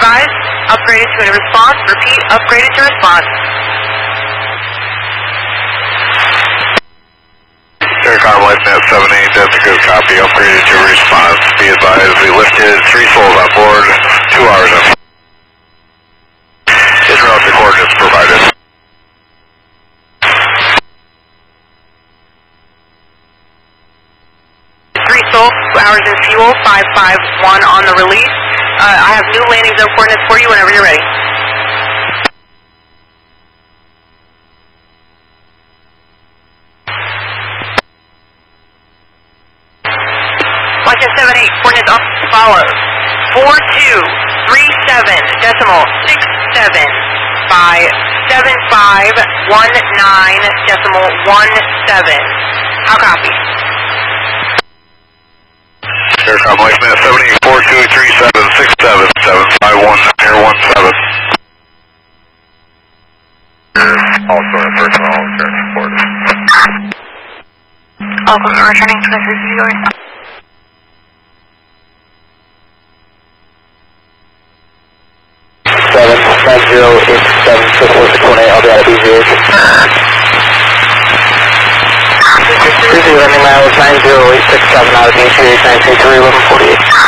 advised, upgraded to a response. Repeat, upgraded to response. Aircom LifeNet 78, that's a good copy, upgraded to response. Be advised, we lifted 3 souls on board, 2 hours in. En route to coordinates provided. Souls, 2 hours in fuel, 551 on the release. I have new landing zone coordinates for you whenever you're ready. Flight 78, coordinates on follows. 4237.67 by 7519.17. How copy? Aircom LifeNet 78, 4237.67.7519.17. Also in personnel return support. Welcome, returning to Mrs. York. 790876428, I'll be out of BGH. Cruising running miles 90867 out of BGH 923 1148.